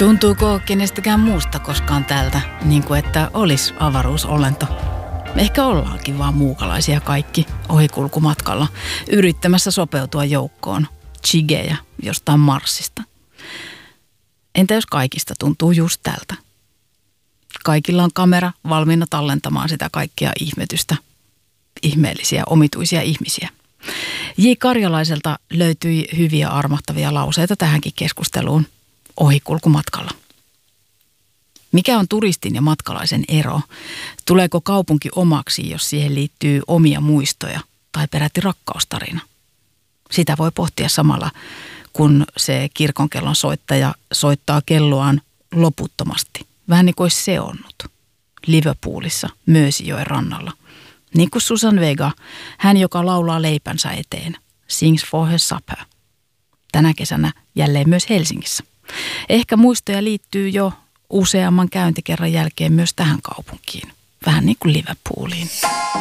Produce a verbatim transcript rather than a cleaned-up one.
Tuntuuko kenestäkään muusta koskaan tältä, niin kuin että olisi avaruusolento? Ehkä ollaankin vaan muukalaisia kaikki ohikulkumatkalla, yrittämässä sopeutua joukkoon, chigejä jostain Marsista. Entä jos kaikista tuntuu just tältä? Kaikilla on kamera valmiina tallentamaan sitä kaikkea ihmetystä, ihmeellisiä, omituisia ihmisiä. J. Karjalaiselta löytyi hyviä armahtavia lauseita tähänkin keskusteluun ohikulkumatkalla. Mikä on turistin ja matkalaisen ero? Tuleeko kaupunki omaksi, jos siihen liittyy omia muistoja tai peräti rakkaustarina? Sitä voi pohtia samalla, kun se kirkonkellon soittaja soittaa kelloaan loputtomasti. Vähän niin kuin olisi seonnut Liverpoolissa Merseyjoen rannalla. Niin kuin Susan Vega, hän joka laulaa leipänsä eteen, sings for her supper. Tänä kesänä jälleen myös Helsingissä. Ehkä muistoja liittyy jo useamman käyntikerran jälkeen myös tähän kaupunkiin. Vähän niin kuin Liverpooliin.